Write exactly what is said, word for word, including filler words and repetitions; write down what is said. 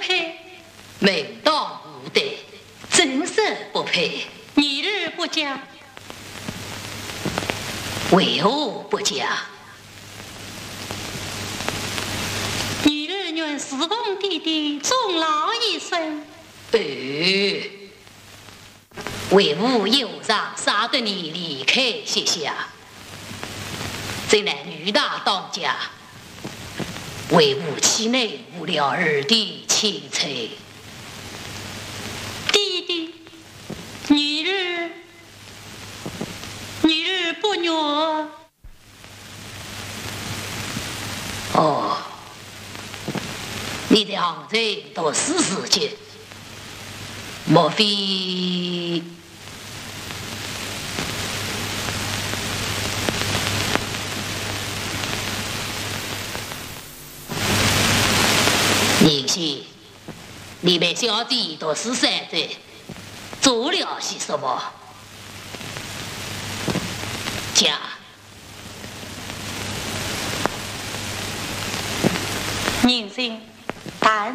配， 门当户对，真实不配。 女儿不嫁， 为何不嫁？ 女儿愿侍奉弟弟终老一生。 呃，为吾忧伤，杀得你离开谢下，怎奈女大当家，为吾妻内误了儿的青春。 弟弟，女儿，女儿不虐。 哦，你在杭州读书时节，莫非宁熙，你们小弟读书三载，做了些什么？讲。 人生但